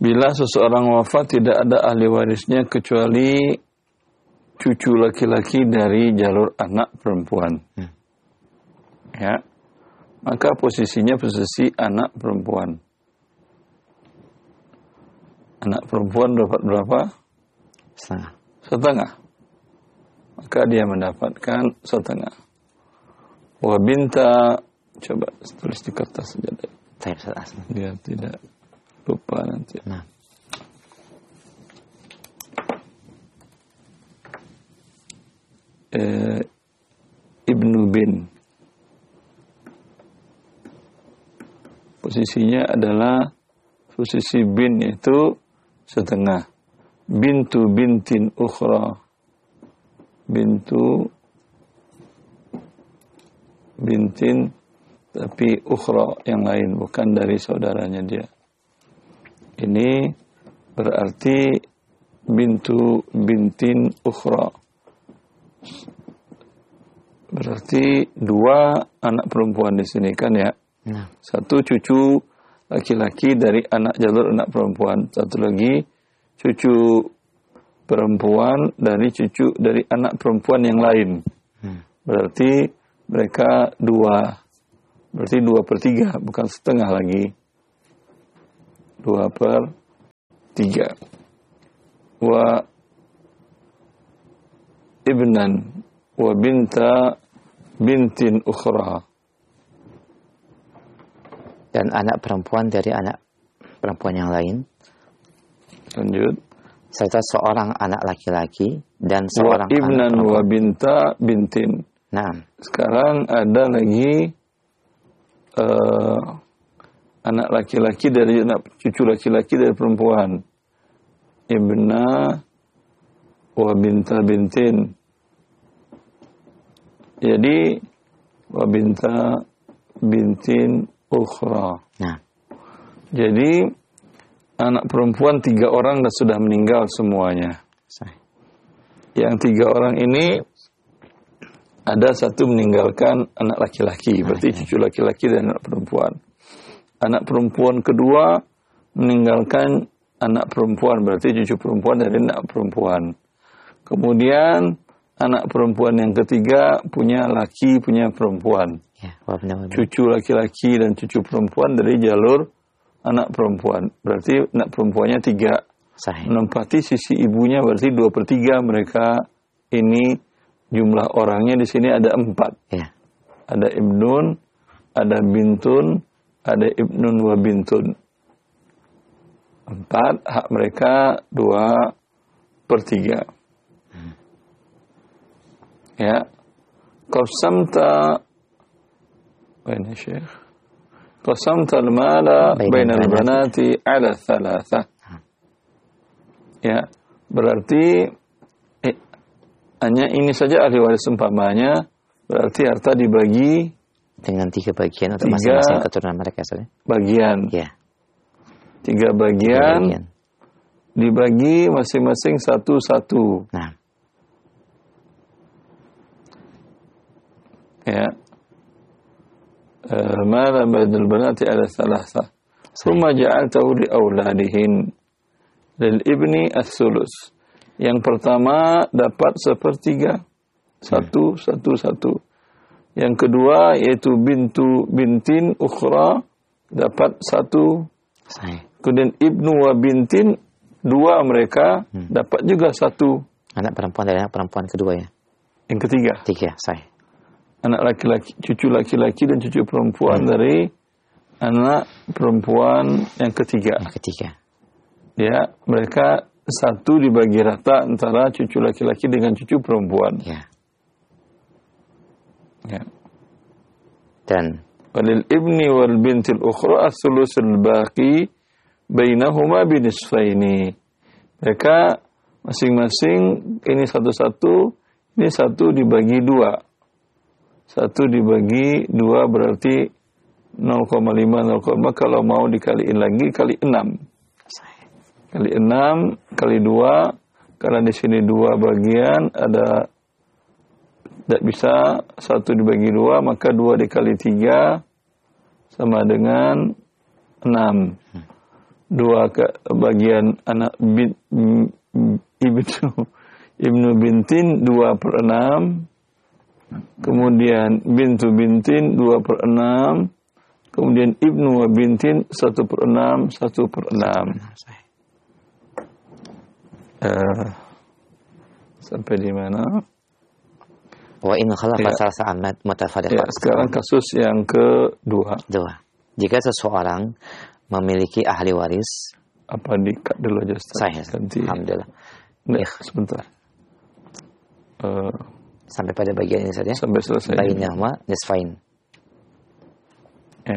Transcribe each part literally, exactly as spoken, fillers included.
Bila seseorang wafat tidak ada ahli warisnya kecuali cucu laki-laki dari jalur anak perempuan. Hmm. Ya. Maka posisinya posisi anak perempuan. Anak perempuan dapat berapa? Setengah. Setengah. Maka dia mendapatkan setengah. Wa binta, coba tulis di kertas saja deh. Biar tidak lupa nanti. Nah. Eh, Ibnu bin. Posisinya adalah posisi bin itu setengah. Bintu bintin ukhra. Bintu bintin tapi ukhra yang lain, bukan dari saudaranya dia. Ini berarti bintu bintin ukhra. Berarti dua anak perempuan di sini kan ya. Nah. Satu cucu laki-laki dari anak jalur anak perempuan. Satu lagi cucu perempuan dari cucu dari anak perempuan yang lain. Hmm. Berarti mereka dua. Berarti dua per tiga, bukan setengah lagi. Dua per tiga. Wa ibnan wa binta bintin ukhra. Dan anak perempuan dari anak perempuan yang lain. Lanjut. Serta seorang anak laki-laki dan seorang wa ibnan anak perempuan. Wa binta bintin. Nah. Sekarang ada lagi uh, anak laki-laki dari anak cucu laki-laki dari perempuan. Ibna wa binta bintin. Jadi wa binta bintin ukhra. Nah. Jadi anak perempuan tiga orang dah sudah meninggal semuanya. Sahih. Yang tiga orang ini ada satu meninggalkan anak laki-laki, berarti cucu laki-laki dan anak perempuan. Anak perempuan kedua meninggalkan anak perempuan, berarti cucu perempuan dari anak perempuan. Kemudian anak perempuan yang ketiga punya laki, punya perempuan. Ya, benar, benar. Cucu laki-laki dan cucu perempuan dari jalur anak perempuan. Berarti anak perempuannya tiga. Sahih. Menempati sisi ibunya berarti dua per tiga mereka ini. Jumlah orangnya di sini ada empat. Ya. Ada ibnun, ada bintun, ada ibnun wa bintun. Empat, hak mereka dua per tiga. Hmm. Ya. Qasamta, mana Syekh? Qasamta al-mala bainal banati ala thalatha. Ya, berarti hanya ini saja ahli waris seumpamanya, berarti harta dibagi dengan tiga bagian untuk masing-masing keturunan mereka, saudara. Bagian. Ya. Tiga bagian, tiga bagian. Dibagi masing-masing satu-satu. Nah. Ya. Mala bainal banati ala thalatha. Thumma ja'altahu li auladihin lil ibni as-sulus. Yang pertama dapat sepertiga. Satu, hmm. satu, satu. Yang kedua yaitu bintu bintin ukhra dapat satu. Sahih. Kemudian ibnu wa bintin, dua mereka hmm. dapat juga satu. Anak perempuan dari anak perempuan kedua ya? Yang ketiga. Tiga, sahih. Anak laki-laki, cucu laki-laki dan cucu perempuan hmm. dari anak perempuan yang ketiga. Yang ketiga. Ya, mereka satu dibagi rata antara cucu laki-laki dengan cucu perempuan. Ya. Ya. Dan walil ibni wal bintil ukhra as-sulusul baqi bainahuma binisfaini. Mereka masing-masing ini satu-satu, ini satu dibagi dua. Satu dibagi dua berarti nol koma lima, nol koma lima kalau mau dikaliin lagi kali enam. Kali enam, kali dua, karena di sini dua bagian, ada, tidak bisa, satu dibagi dua, maka dua dikali tiga, sama dengan enam. dua ke bagian anak bin, ibnu ibnu bintin dua per enam, kemudian bintu bintin dua per enam, kemudian ibnu wa bintin satu per enam, satu per enam. Uh, sampai di mana? Wa in khalafa ya. salasa amat mutafariqat. Ya, sekarang kasus yang kedua. Dua. Jika seseorang memiliki ahli waris, apa dikat dulu aja Ustaz? Saya. Ganti. Alhamdulillah. Nggak, sebentar. Uh, sampai pada bagian ini saja. Sampai selesai. Bainahuma nisfain. Ya.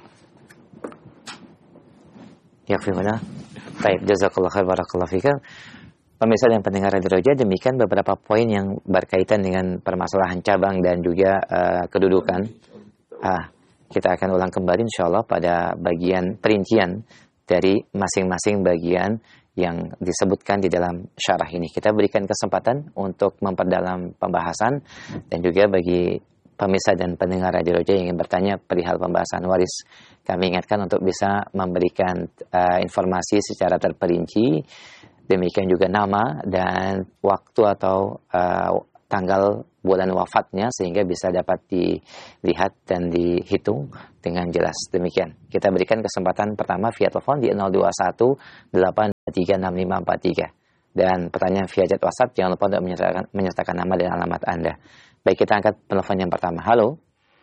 Ya, firmana. Baik, jazakallahu khair, barakallahu fika. Pemirsa dan pendengar Radio Roja, demikian beberapa poin yang berkaitan dengan permasalahan cabang dan juga uh, kedudukan. Ah, kita akan ulang kembali insyaallah pada bagian perincian dari masing-masing bagian yang disebutkan di dalam syarah ini. Kita berikan kesempatan untuk memperdalam pembahasan, dan juga bagi pemirsa dan pendengar Radio Roja yang ingin bertanya perihal pembahasan waris, kami ingatkan untuk bisa memberikan uh, informasi secara terperinci, demikian juga nama dan waktu atau uh, tanggal bulan wafatnya, sehingga bisa dapat dilihat dan dihitung dengan jelas. Demikian, kita berikan kesempatan pertama via telepon di nol dua satu delapan dua tiga enam lima empat tiga, dan pertanyaan via chat WhatsApp jangan lupa untuk menyertakan, menyertakan nama dan alamat Anda. Baik, kita angkat penelpon yang pertama. Halo.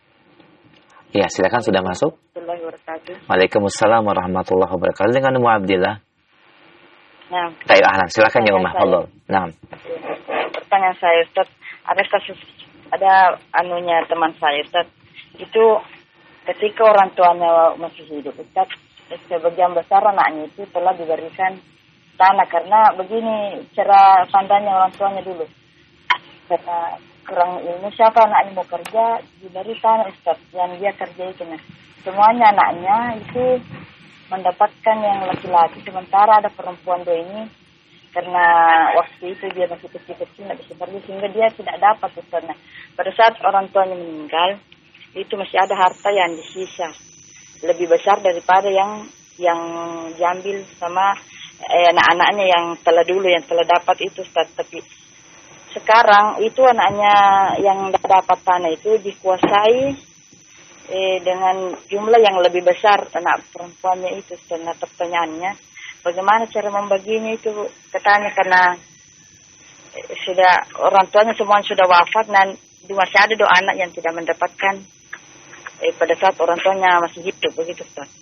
Ya, silakan, sudah masuk. Waalaikumsalam warahmatullahi wabarakatuh. Dengan Ummu Abdillah. Nah, Baik, ahlan. Silakan ya Ummah. Allah. Nah. Pertanyaan saya, Ustaz, ada kasus, ada anunya teman saya, Ustaz. Itu ketika orang tuanya masih hidup, Ustaz, sebagian besar anaknya itu telah diberikan tanah, karena begini cara pandangnya orang tuanya dulu. Karena kurang ilmu, siapa anaknya mau kerja diberi tanah, Ustaz, yang dia kerja itu. Nah, semuanya anaknya itu mendapatkan yang laki-laki, sementara ada perempuan dua ini karena waktu itu dia masih kecil-kecil tidak bisa pergi, sehingga dia tidak dapat, Ustaz. Nah, pada saat orang tuanya meninggal, itu masih ada harta yang disisa lebih besar daripada yang yang diambil sama eh, anak-anaknya yang telah dulu yang telah dapat itu, Ustaz. Tapi sekarang itu anaknya yang dapat tanah itu dikuasai eh, dengan jumlah yang lebih besar anak perempuannya itu. Karena pertanyaannya, bagaimana cara membaginya itu, katanya karena eh, sudah orang tuanya semua sudah wafat, dan masih ada dua anak yang tidak mendapatkan eh, pada saat orang tuanya masih hidup, begitu, Ustaz.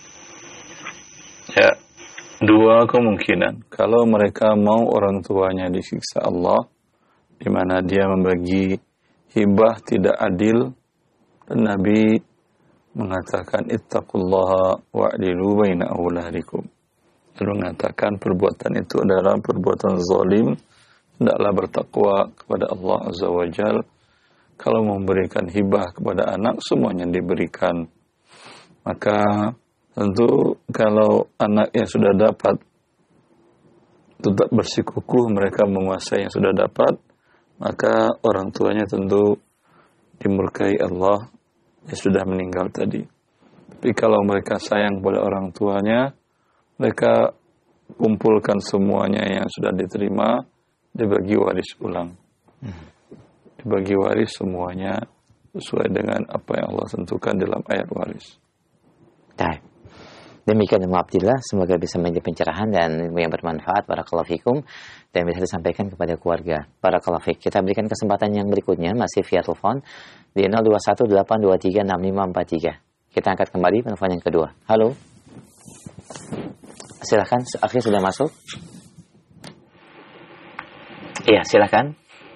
Ya, dua kemungkinan. Kalau mereka mau orang tuanya disiksa Allah, di mana dia membagi hibah tidak adil, dan Nabi mengatakan ittaqullaha wa'dilu baina auladikum. Lalu mengatakan perbuatan itu adalah perbuatan zalim, hendaklah bertakwa kepada Allah Azza wa Jalla. Kalau memberikan hibah kepada anak, semuanya diberikan. Maka tentu kalau anak yang sudah dapat tetap bersikukuh mereka menguasai yang sudah dapat, maka orang tuanya tentu dimurkai Allah yang sudah meninggal tadi. Tapi kalau mereka sayang pada orang tuanya, mereka kumpulkan semuanya yang sudah diterima, dibagi waris ulang. Dibagi waris semuanya sesuai dengan apa yang Allah tentukan dalam ayat waris. Baik. Demikian Ummu Abdillah, semoga bisa menjadi pencerahan dan ilmu yang bermanfaat. Barakallahu fikum, dan bisa disampaikan kepada keluarga. Barakallahu fik. Kita berikan kesempatan yang berikutnya masih via telepon di nol dua satu delapan dua tiga enam lima empat tiga. Kita angkat kembali penelpon yang kedua. Halo. Silakan, akhirnya sudah masuk. Iya, silakan.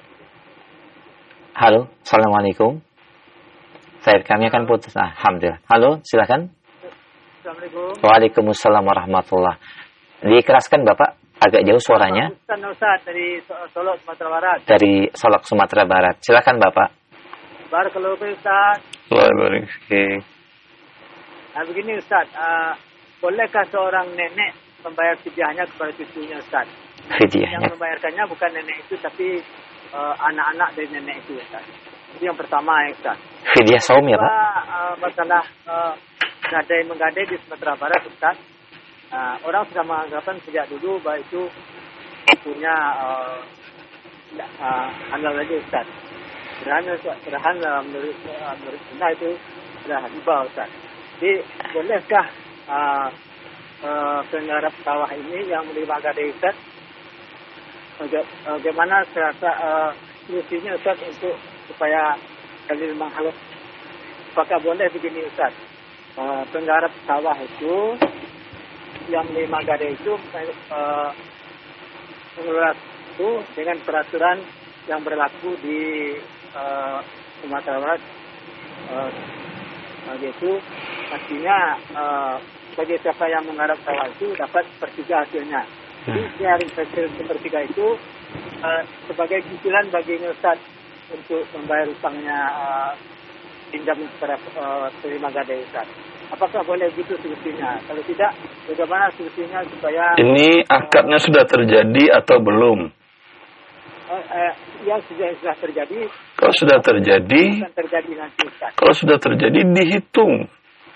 Halo, assalamualaikum. Saya kami akan putus. Nah, alhamdulillah. Halo, silakan. Assalamualaikum. Waalaikumsalam warahmatullah. Dikeraskan Bapak, agak jauh suaranya. Ustaz Ustaz dari Solok, Sumatera Barat. Dari Solok, Sumatera Barat. Silakan Bapak. Barakallahu fiik, Ustaz. Waalaikumsalam warahmatullahi. Nah, begini Ustaz, uh, bolehkah seorang nenek membayar fidyahnya kepada cucunya, Ustaz? Fidyahnya. Yang membayarkannya bukan nenek itu, tapi uh, anak-anak dari nenek itu, Ustaz. Itu yang pertama, ya, Ustaz. Fidyah saum ya Pak? Uh, masalah uh, gadai menggadai di Sumatera Barat, Ustaz. Nah, orang sudah menganggapan sejak dulu bahwa itu punya uh, uh, halal aja Ustaz. Sederhana, sederhana menurut, uh, menurut Sunnah itu sudah riba Ustaz. Jadi bolehkah uh, uh, penggarap sawah ini yang menerima gadai Ustaz? Bagaimana serasa uh, solusinya Ustaz untuk supaya kali memang halal? Apakah boleh begini Ustaz? Uh, penggarap sawah itu yang menerima gadai itu uh, mengelola itu dengan peraturan yang berlaku di uh, Sumatera Barat, uh, yaitu artinya uh, bagi siapa yang menggarap sawah itu dapat sepertiga hasilnya. Jadi dari hasil sepertiga itu uh, sebagai cicilan bagi Ustaz untuk membayar utangnya uh, pinjam kepada uh, terima gadai Ustaz. Apakah boleh gitu solusinya? Kalau tidak, bagaimana solusinya supaya ini akadnya uh, sudah terjadi atau belum? Uh, uh, yang sudah sudah terjadi. Kalau sudah terjadi, terjadi nanti, Ustaz. Kalau sudah terjadi dihitung,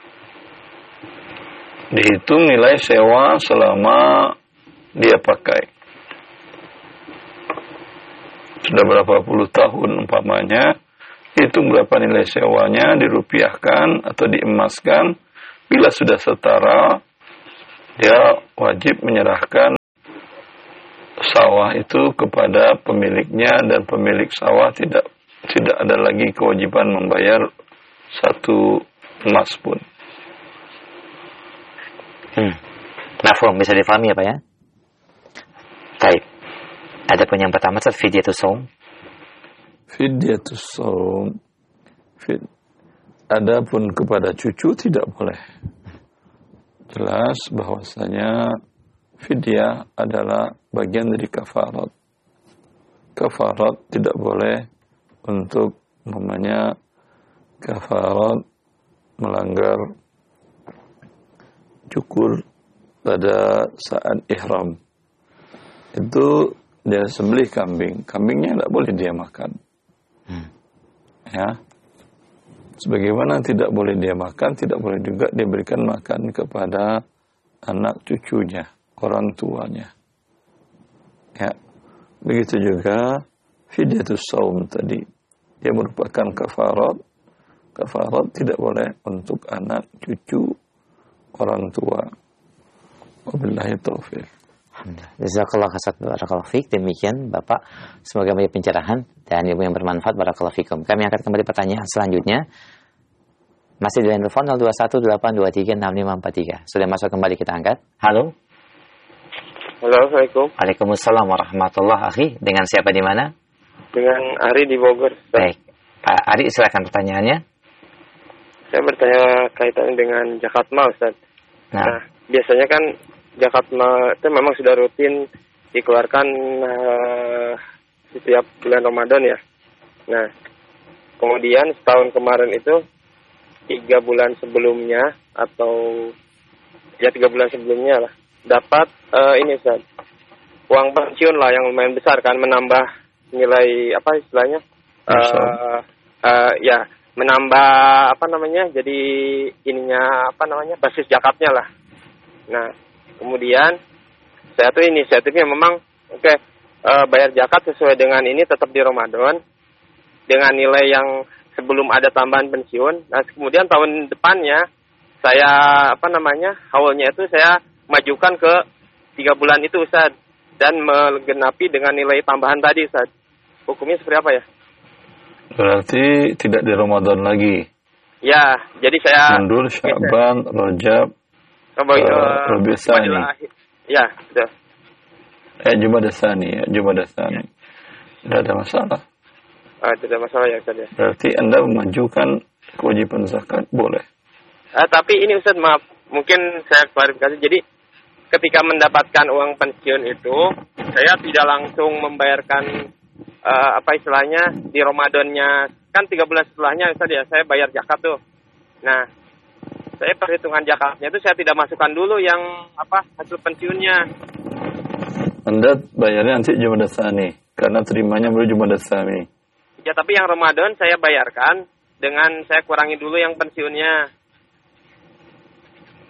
dihitung nilai sewa selama dia pakai. Sudah berapa puluh tahun umpamanya, hitung berapa nilai sewanya, dirupiahkan atau diemaskan. Bila sudah setara, dia wajib menyerahkan sawah itu kepada pemiliknya, dan pemilik sawah tidak tidak ada lagi kewajiban membayar satu emas pun. Hmm. Mafhum, bisa difahami ya Pak ya? Baik. Adapun yang pertama adalah fidyatus shaum. Fidyatus shaum. Fid. Adapun kepada cucu tidak boleh. Jelas bahwasanya fidyah adalah bagian dari kafarat. Kafarat tidak boleh untuk namanya kafarat melanggar cukur pada saat ihram. Itu dia sembelih kambing, kambingnya tidak boleh dia makan. Hmm. Ya. Sebagaimana tidak boleh dia makan, tidak boleh juga dia berikan makan kepada anak cucunya, orang tuanya. Ya. Begitu juga fidyatus shaum tadi. Dia merupakan kafarat. Kafarat tidak boleh untuk anak cucu orang tua. Wabillahi taufiq. Alhamdulillah. Jazakallah khairan, barakallahu fiik. Demikian Bapak, semoga banyak pencerahan dan ilmu yang bermanfaat. Barakallahu fiikum. Kami angkat kembali pertanyaan selanjutnya. Masih di telepon nol dua satu delapan dua tiga enam lima empat tiga. Sudah masuk kembali, kita angkat. Halo. Halo, Assalamualaikum. Waalaikumsalam warahmatullahi wabarakatuh. Dengan siapa di mana? Dengan Ari di Bogor. Baik. Pak Ari, silakan pertanyaannya. Saya bertanya kaitannya dengan zakat mal, Ustaz. Nah, nah biasanya kan zakat mal itu memang sudah rutin dikeluarkan uh, setiap bulan Ramadan ya. Nah, kemudian setahun kemarin itu tiga bulan sebelumnya atau ya tiga bulan sebelumnya lah dapat uh, ini Ustaz, uang pensiun lah yang lumayan besar kan, menambah nilai apa istilahnya uh, uh, ya menambah apa namanya jadi ininya apa namanya basis zakatnya lah. Nah kemudian saya tuh inisiatifnya memang oke okay, uh, bayar zakat sesuai dengan ini tetap di Ramadan dengan nilai yang sebelum ada tambahan pensiun. Nah kemudian tahun depannya saya apa namanya haulnya itu saya majukan ke tiga bulan itu Ustaz, dan menggenapi dengan nilai tambahan tadi Ustaz. Hukumnya seperti apa ya? Berarti tidak di Ramadan lagi. Ya, jadi saya mundur Sya'ban, Rajab, Rabiul Tsani. Ya, sudah. Eh Jumadats Tsani, ya, Jumadats Tsani. Tidak ada masalah. Ah, tidak ada masalah ya Ustaz ya. Berarti Anda memajukan kewajiban zakat, boleh. Ah, tapi ini Ustaz, maaf, mungkin saya klarifikasi. Jadi ketika mendapatkan uang pensiun itu, saya tidak langsung membayarkan uh, apa istilahnya di Ramadannya, kan tiga bulan setelahnya Ustaz ya, saya bayar zakat tuh. Nah, saya perhitungan zakatnya itu saya tidak masukkan dulu yang apa hasil pensiunnya. Anda bayarnya nanti Jumadats Tsani, karena terimanya baru Jumadats Tsani. Ya, tapi yang Ramadan saya bayarkan dengan saya kurangi dulu yang pensiunnya.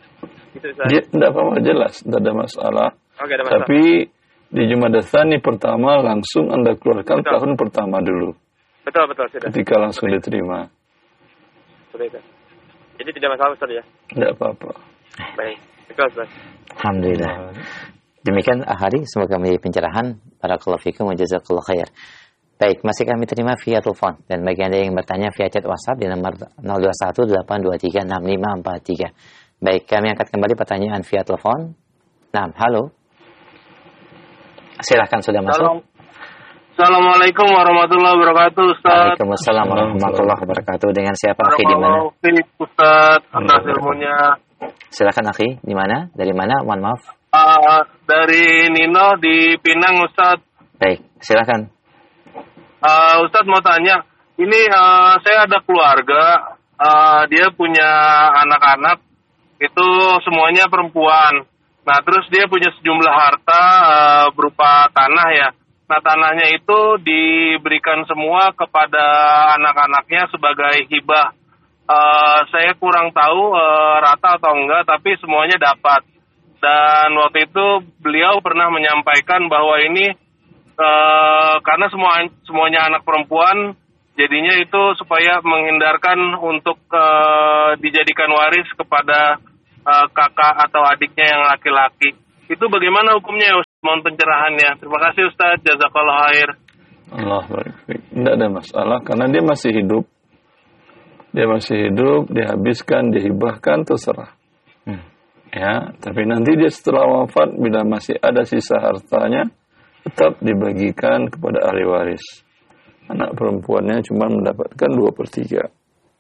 Gitu, Ustaz. Dia tidak apa-apa, jelas, tidak ada masalah. Oke, ada masalah. Tapi di Jumada Tsani pertama langsung Anda keluarkan Betul. tahun pertama dulu. Betul, betul, sudah. Ketika langsung Sudah. diterima. Sudah itu. Jadi tidak masalah, Ustaz ya? Tidak apa-apa. Baik. Ikhlas, Ustaz. Alhamdulillah. Demikian Ahari, semoga menjadi pencerahan. Barakallahu fikum wa jazakallahu khair. Baik, masih kami terima via telepon. Dan bagi Anda yang bertanya via chat WhatsApp di nomor nol dua satu delapan dua tiga enam lima empat tiga. Baik, kami angkat kembali pertanyaan via telepon. Nah, halo. Silahkan, sudah masuk. Assalamualaikum warahmatullahi wabarakatuh, Ustaz. Waalaikumsalam warahmatullahi wabarakatuh. Dengan siapa akhi di mana? Barakallahu Ustaz, atas ilmunya. Silakan akhi, di mana? Dari mana? Mohon maaf. Uh, dari Nino di Pinang, Ustaz. Baik, silakan. Uh, Ustaz mau tanya, ini uh, saya ada keluarga, uh, dia punya anak-anak, itu semuanya perempuan. Nah, terus dia punya sejumlah harta uh, berupa tanah ya. Nah, tanahnya itu diberikan semua kepada anak-anaknya sebagai hibah. Uh, saya kurang tahu uh, rata atau enggak, tapi semuanya dapat. Dan waktu itu beliau pernah menyampaikan bahwa ini Uh, karena semua semuanya anak perempuan, jadinya itu supaya menghindarkan untuk uh, dijadikan waris kepada uh, kakak atau adiknya yang laki-laki. Itu bagaimana hukumnya, Ustaz? Mohon pencerahannya. Terima kasih, Ustaz. Jazakallah khair. Allah barik. Tidak ada masalah karena dia masih hidup. Dia masih hidup, dihabiskan, dihibahkan, terserah. Hmm. Ya, tapi nanti dia setelah wafat bila masih ada sisa hartanya, tetap dibagikan kepada ahli waris. Anak perempuannya cuma mendapatkan dua per tiga.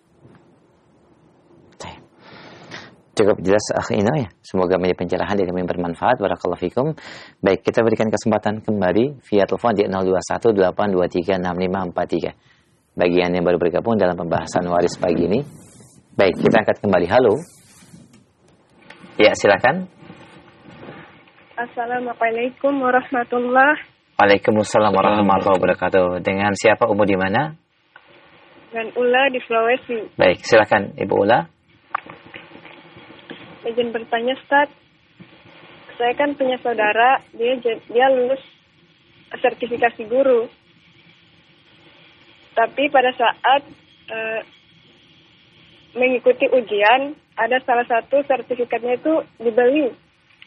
Cukup jelas akhi Ino ya. Semoga menjadi pencerahan dan yang bermanfaat. Barakallahu fikum. Baik, kita berikan kesempatan kembali via telepon di nol dua satu delapan dua tiga enam lima empat tiga. Bagi yang baru bergabung dalam pembahasan waris pagi ini. Baik, kita angkat kembali. Halo. Ya, silakan. Assalamualaikum warahmatullahi wabarakatuh. Waalaikumsalam warahmatullahi wabarakatuh. Dengan siapa, Umu di mana? Dan Ula di Sulawesi. Baik, silakan Ibu Ula. Izin bertanya, Ustaz. Saya kan punya saudara, dia dia lulus sertifikasi guru. Tapi pada saat uh, mengikuti ujian, ada salah satu sertifikatnya itu dibeli.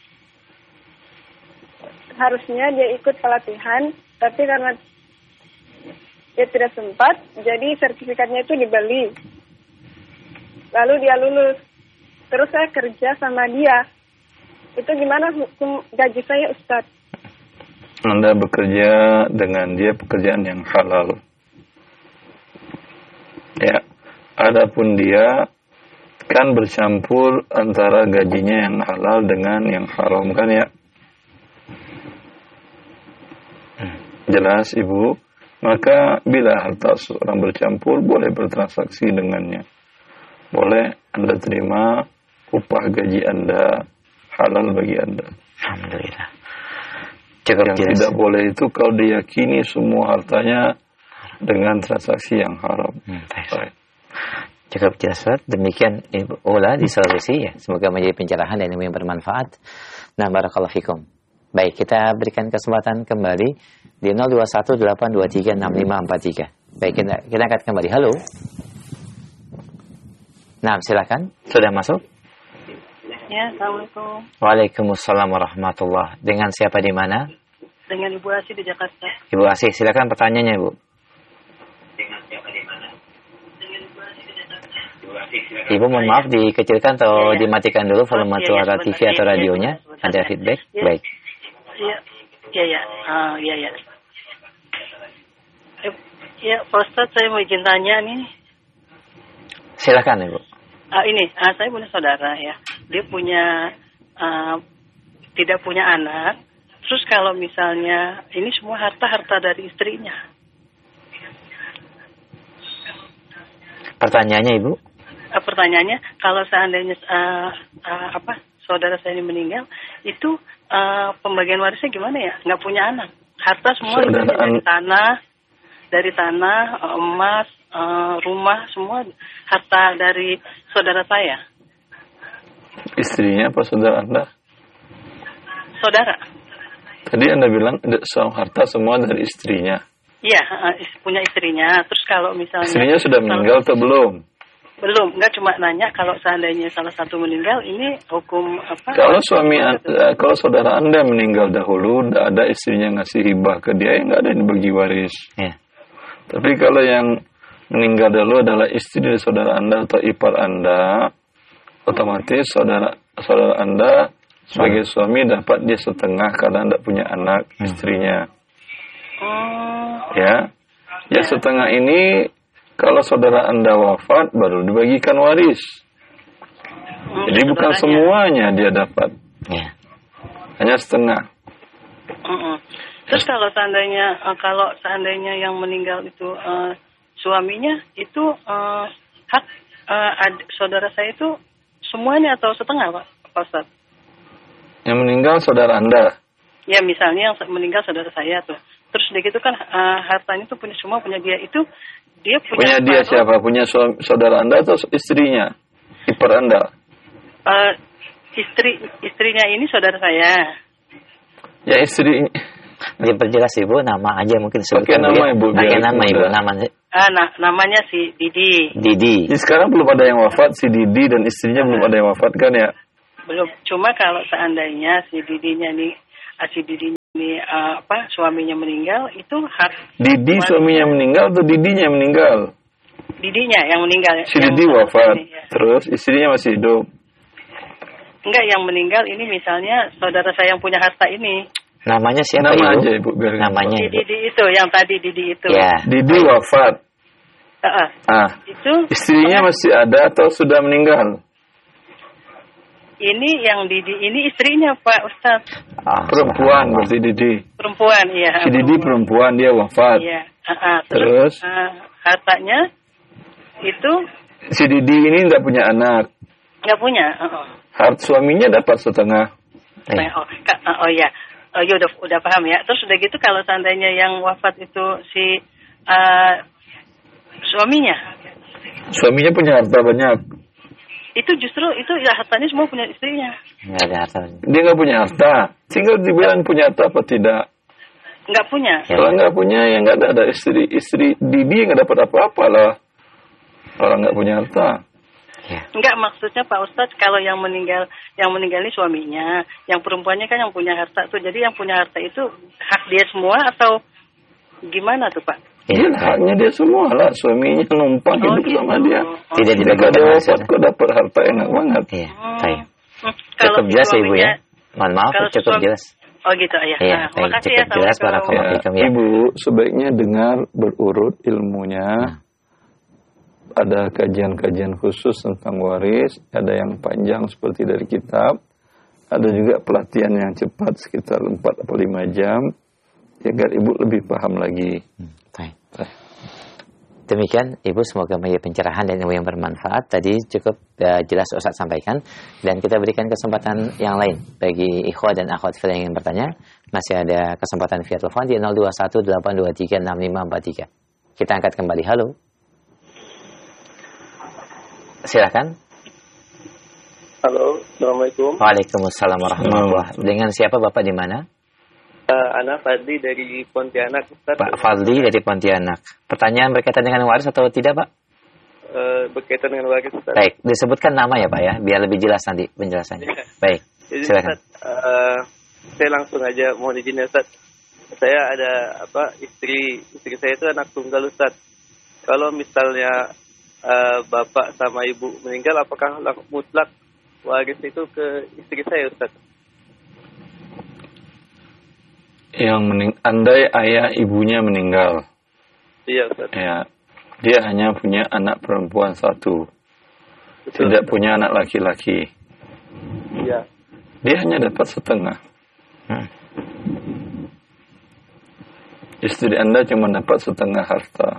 Harusnya dia ikut pelatihan, tapi karena dia tidak sempat, jadi sertifikatnya itu dibeli. Lalu dia lulus. Terus saya kerja sama dia. Itu gimana hukum gaji saya, Ustaz? Anda bekerja dengan dia pekerjaan yang halal. Ya, adapun dia kan bercampur antara gajinya yang halal dengan yang haram kan ya. Jelas Ibu, maka bila harta seorang bercampur boleh bertransaksi dengannya. Boleh Anda terima upah gaji Anda halal bagi Anda. Alhamdulillah. Cukup Yang jelas. tidak boleh itu kalau diyakini semua hartanya dengan transaksi yang haram. Hmm, baik. Cukup jelas, Ustaz. Demikian Ibu Ula di Sulawesi ya. Semoga menjadi pencerahan dan yang bermanfaat. Nah, barakallahu fikum. Baik, kita berikan kesempatan kembali di nol dua satu delapan dua tiga enam lima empat tiga. Baik, kita, kita angkat kembali. Halo. Nah, silakan. Sudah masuk? Ya, Assalamualaikum. Waalaikumsalam warahmatullahi. Dengan siapa di mana? Dengan Ibu Asih di Jakarta. Ibu Asih, silakan pertanyaannya, Ibu. Dengan siapa di mana? Dengan Ibu Asih di Jakarta. Ibu Asih, silakan. Ibu mohon maaf dikecilkan atau ya, ya. dimatikan dulu volume oh, ya, suara ya, T V atau radionya. Ya, Ada feedback? Ya. Baik. Iya, iya, ya. Ah, iya, ya. Eh, ya, Pak Ustadz, saya mau izin tanya nih. Silakan, Ibu. Ah, ini, ah, saya punya saudara ya. Dia punya ah, tidak punya anak. Terus kalau misalnya ini semua harta-harta dari istrinya. Pertanyaannya, Ibu? Ah, pertanyaannya, kalau seandainya ah, ah, apa saudara saya ini meninggal, itu uh, pembagian warisnya gimana ya? Nggak punya anak. Harta semua Saudara dari an- tanah, dari tanah, emas, uh, rumah, semua harta dari saudara saya. Istrinya apa saudara Anda? Saudara. Tadi Anda bilang soal harta semua dari istrinya. Iya, uh, punya istrinya. Terus kalau misalnya... Istrinya sudah meninggal atau belum? Belum, enggak, cuma nanya kalau seandainya salah satu meninggal, ini hukum apa? Kalau suami, uh, kalau saudara Anda meninggal dahulu, ada istrinya ngasih hibah ke dia, ya nggak ada yang dibagi waris. Ya. Tapi kalau yang meninggal dahulu adalah istri dari saudara Anda atau ipar Anda, otomatis saudara saudara Anda sebagai suami dapat dia setengah karena tidak punya anak istrinya. Hmm. Ya, ya setengah ini kalau saudara Anda wafat baru dibagikan waris. Hmm, Jadi bukan semuanya dia dapat, Ya. hanya setengah. Hmm. Terus kalau seandainya uh, kalau seandainya yang meninggal itu uh, suaminya itu uh, hak uh, ad, saudara saya itu semuanya atau setengah, Pak, Pak Ustaz? Yang meninggal saudara Anda. Ya misalnya yang meninggal saudara saya tuh. Terus dia gitu kan uh, hartanya tuh punya semua, punya dia itu dia punya. Punya dia siapa? Punya suami, saudara Anda atau istrinya? Ipar Anda? Uh, istri istrinya ini saudara saya. Ya istri. Diperjelas Ibu, nama aja mungkin Pakai sebutkan nama ya. Ibu. Pakai biar nama mudah. Ibu, namanya Ah, nah, namanya si Didi. Didi. Jadi sekarang belum ada yang wafat, si Didi dan istrinya belum ada yang wafat kan ya? Belum. Cuma kalau seandainya si Didinya nih, ah, si Didinya ini uh, apa suaminya meninggal, itu hak Didi suaminya meninggal atau Didinya meninggal? Didinya yang meninggal. Si yang Didi wafat, ini, ya. terus istrinya masih hidup. Enggak, yang meninggal ini misalnya saudara saya yang punya harta ini. Namanya siapa Nama Ibu? aja Ibu biar Namanya Si Ibu. Didi itu, yang tadi Didi itu. Ya. Didi wafat. Uh-uh. Ah, Itu istrinya masih ada atau sudah meninggal? ini yang Didi ini istrinya Pak Ustadz. Ah, Perempuan subhanallah. berarti Didi. Perempuan, iya. Si Didi perempuan, dia wafat. Iya. Uh-uh. Terus? Terus uh, hartanya itu Si Didi ini tidak punya anak. nggak punya. Uh-uh. Hart suaminya dapat setengah. Iya. Oh, ka- oh ya, oh ya udah udah paham ya. Terus udah gitu kalau seandainya yang wafat itu si uh, suaminya, Suaminya punya harta banyak. itu justru itu ya hartanya semua punya istrinya. Nggak ada harta. Dia nggak punya harta. Tinggal dibilang punya harta apa tidak. Nggak punya. Ya. Kalau nggak punya ya nggak ada, ada istri istri Didi nggak dapat apa-apa lah. Orang nggak punya harta. Ya. Enggak, maksudnya Pak Ustadz kalau yang meninggal yang meninggal ini suaminya, yang perempuannya kan yang punya harta tuh. Jadi yang punya harta itu hak dia semua atau gimana tuh Pak? Ya. Iya, haknya dia semua lah. Suaminya numpang Oh, hidup gitu. sama dia. Oh, Tidak gitu. Jika dibagikan dia hasil. wafat kok dapat harta enak banget. Iya. Hmm. Baik. Hmm. Kalau Cukup jelas ya Ibu ya. suaminya- Mohon maaf, kalau cukup suami- jelas. Oh gitu ya. Iya, Nah, baik, makasih cukup ya. jelas, Assalamualaikum. barakallah. Ya, Assalamualaikum, ya. Ibu sebaiknya dengar berurut ilmunya. Ada kajian-kajian khusus tentang waris, ada yang panjang seperti dari kitab, ada juga pelatihan yang cepat sekitar empat atau lima jam, agar Ibu lebih paham lagi. Hmm, baik. Demikian Ibu, semoga menjadi pencerahan dan ilmu yang bermanfaat. Tadi cukup uh, jelas Ustaz sampaikan, dan kita berikan kesempatan yang lain bagi ikhwah dan akhwat fillah yang ingin bertanya. Masih ada kesempatan via telepon di nol dua satu delapan dua tiga enam lima empat tiga. Kita angkat kembali. Halo. Silakan. Halo, Assalamualaikum. Waalaikumsalam warahmatullahi wabarakatuh. Dengan siapa Bapak di mana? Uh, Ana Fadli dari Pontianak, Ustaz. Pak Fadli dari Pontianak. Pertanyaan berkaitan dengan waris atau tidak, Pak? Uh, berkaitan dengan waris, Ustaz. Baik, disebutkan nama ya, Pak ya, biar lebih jelas nanti penjelasannya. Ya. Baik, Jadi, silakan. Ustaz, uh, saya langsung aja mohon izin ya, Ustaz. Saya ada apa istri istri saya itu anak tunggal, Ustaz. Kalau misalnya uh, bapak sama ibu meninggal, apakah lang- mutlak waris itu ke istri saya, Ustaz? Yang mening andai ayah ibunya meninggal, Iya, Ustaz. ya, dia hanya punya anak perempuan satu, Betul, tidak Ustaz. punya anak laki-laki. Iya. Dia hanya dapat setengah. Hmm. Istri Anda cuma dapat setengah harta.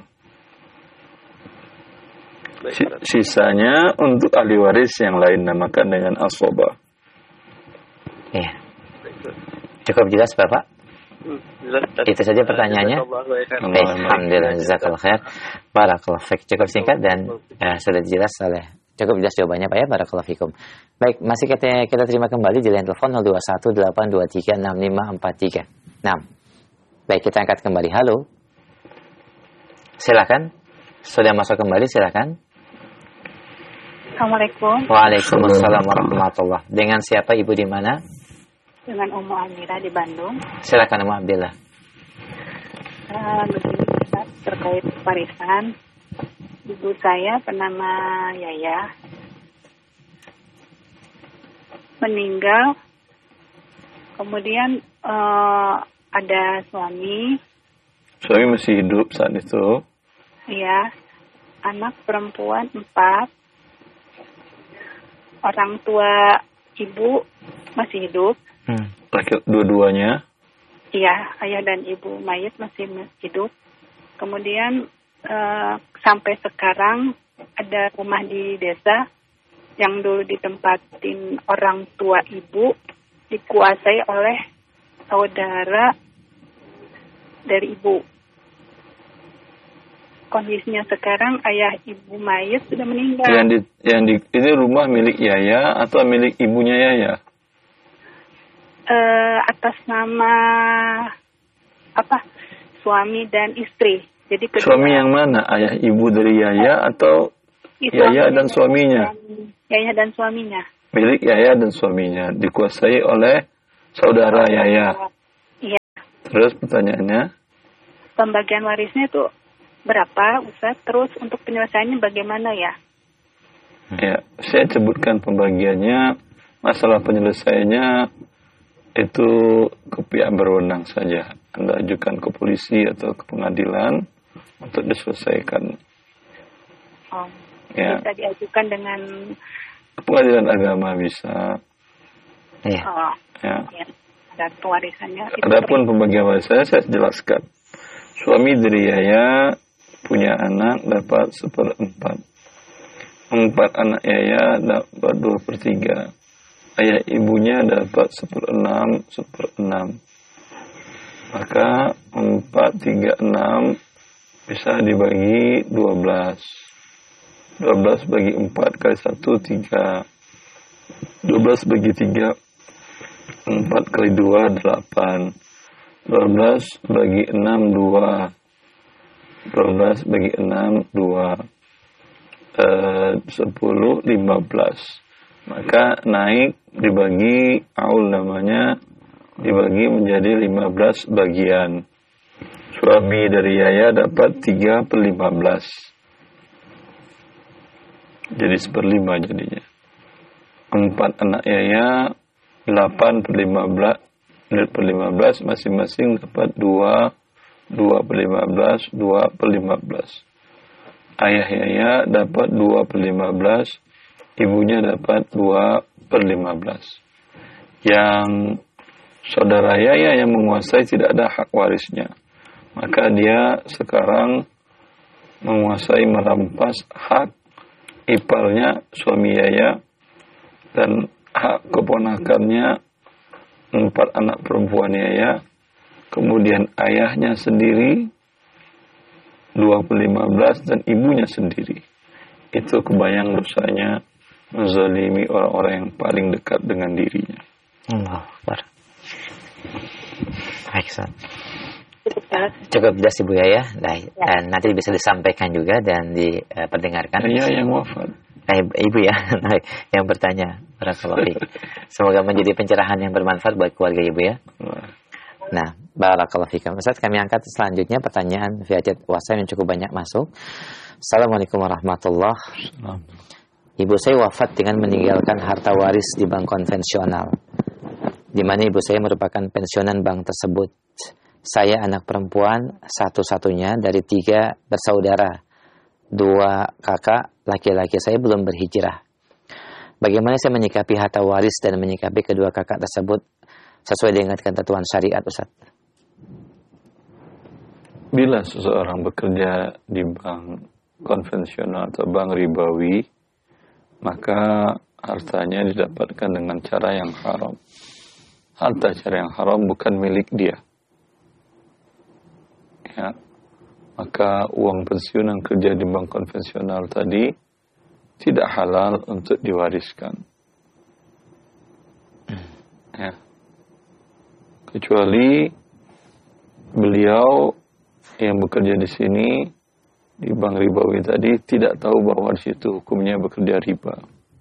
Baik, Si- Ustaz. Sisanya untuk ahli waris yang lain, namakan dengan asobah. Iya. Baik, Ustaz. Cukup jelas, Bapak? Hmm, jelas, Ustaz. Itu saja pertanyaannya. Jazakallahu khairan. Baik, alhamdulillah, jazakallahu khair. Barakallahu fiik. Cukup singkat dan eh, sudah jelas oleh Cukup jelas jawabannya Pak ya, barakallahu fikum. Baik, masih kita, kita terima kembali di line telepon nol dua satu delapan dua tiga enam lima empat tiga. Nah, baik kita angkat kembali. Halo. Silakan. Sudah masuk kembali, silakan. Assalamualaikum. Waalaikumsalam warahmatullahi. Dengan siapa Ibu di mana? Dengan Ummu Amira di Bandung. Silakan Ummu Abdillah. Uh, begini Ustaz, terkait warisan. Ibu saya bernama Yaya meninggal, kemudian uh, ada suami. Suami masih hidup saat itu? Iya, anak perempuan empat, orang tua ibu masih hidup. Hmm. Laki dua-duanya? Iya, ayah dan ibu mayit masih hidup. Kemudian Uh, sampai sekarang ada rumah di desa yang dulu ditempatin orang tua ibu dikuasai oleh saudara dari ibu. Kondisinya sekarang ayah ibu mayit sudah meninggal. Yang di, yang di ini rumah milik Yaya atau milik ibunya Yaya? Uh, atas nama apa? Suami dan istri. Jadi kedua, suami yang mana? Ayah ibu dari Yaya atau Yaya dan suaminya? Yaya dan suaminya. Milik Yaya dan suaminya dikuasai oleh saudara Yaya. Iya. Terus pertanyaannya? Pembagian warisnya itu berapa, Ustaz? Terus untuk penyelesaiannya bagaimana ya? Ya, saya sebutkan pembagiannya. Masalah penyelesaiannya itu ke pihak berwenang saja. Anda ajukan ke polisi atau ke pengadilan untuk diselesaikan. Oh, ya. Bisa diajukan dengan pengadilan agama bisa. Iya. Oh, ya. Ya. Dan pewarisannya. Adapun pembagian warisan saya jelaskan. Suami dari Yaya punya anak dapat seperempat. Empat anak Yaya dapat dua per tiga. Ayah ibunya dapat seperenam, seperenam. Maka empat, tiga, enam bisa dibagi dua belas. dua belas bagi empat kali satu, tiga. dua belas bagi tiga, empat kali dua, delapan. dua belas bagi enam, dua. dua belas bagi enam, dua. Uh, sepuluh, lima belas. Maka naik dibagi, aul namanya, dibagi menjadi lima belas bagian. Suami dari Yaya dapat tiga per lima belas. Jadi seperlima jadinya. Empat anak Yaya, delapan per lima belas, per lima belas, masing-masing dapat dua, dua per lima belas, dua per lima belas. Ayah Yaya dapat dua per lima belas, ibunya dapat dua per lima belas. Yang saudara Yaya yang menguasai tidak ada hak warisnya. Maka dia sekarang menguasai merampas hak iparnya suami Yaya dan hak keponakannya empat anak perempuan Yaya, kemudian ayahnya sendiri dua per lima belas dan ibunya sendiri. Itu kebayang dosanya menzalimi orang-orang yang paling dekat dengan dirinya. Allah Akbar. Baik, cukup jelas Ibu Yaya. Nah, ya. Nanti bisa disampaikan juga dan diperdengarkan. Ya, yang wafat. Nah, Ibu ya, nah, yang bertanya. Barakallahu. Semoga menjadi pencerahan yang bermanfaat buat keluarga Ibu ya. Nah, barakallahu fikum. Ustaz, kami angkat selanjutnya pertanyaan via chat WhatsApp yang cukup banyak masuk. Assalamualaikum warahmatullahi wabarakatuh. Ibu saya wafat dengan meninggalkan harta waris di bank konvensional, di mana ibu saya merupakan pensiunan bank tersebut. Saya anak perempuan satu-satunya dari tiga bersaudara. Dua kakak laki-laki saya belum berhijrah. Bagaimana saya menyikapi harta waris dan menyikapi kedua kakak tersebut sesuai dengan ketentuan syariat, Ustaz? Bila seseorang bekerja di bank konvensional atau bank ribawi, maka hartanya didapatkan dengan cara yang haram. Harta cara yang haram bukan milik dia. Ya. Maka uang pensiun yang kerja di bank konvensional tadi tidak halal untuk diwariskan. Ya. Kecuali beliau yang bekerja di sini di bank ribawi tadi tidak tahu bahwa di situ hukumnya bekerja riba.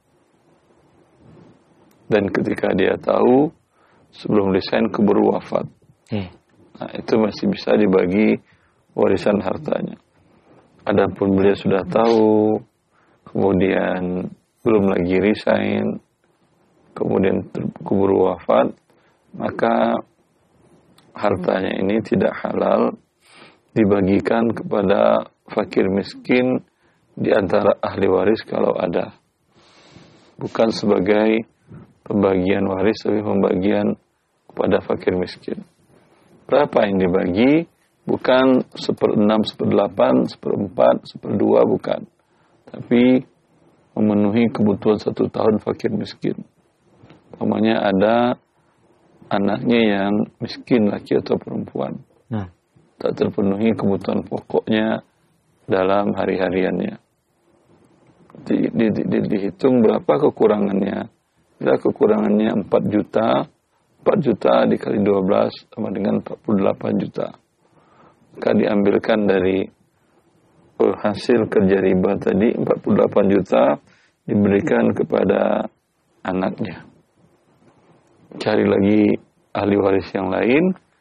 Dan ketika dia tahu sebelum resign keburu wafat. Hmm. Nah, itu masih bisa dibagi warisan hartanya. Adapun beliau sudah tahu, kemudian belum lagi resign, kemudian keburu wafat, maka hartanya ini tidak halal dibagikan kepada fakir miskin di antara ahli waris kalau ada. Bukan sebagai pembagian waris, tapi pembagian kepada fakir miskin. Berapa yang dibagi? Bukan seperenam, seperdelapan, seperempat, seperdua, bukan. Tapi memenuhi kebutuhan satu tahun fakir miskin. Umpamanya ada anaknya yang miskin, laki atau perempuan. Nah. Tak terpenuhi kebutuhan pokoknya dalam hari-hariannya. Di, di, di, dihitung berapa kekurangannya. Bila kekurangannya empat juta, empat juta dikali dua belas sama dengan empat puluh delapan juta. Maka diambilkan dari hasil kerja riba tadi empat puluh delapan juta diberikan kepada anaknya. Cari lagi ahli waris yang lain,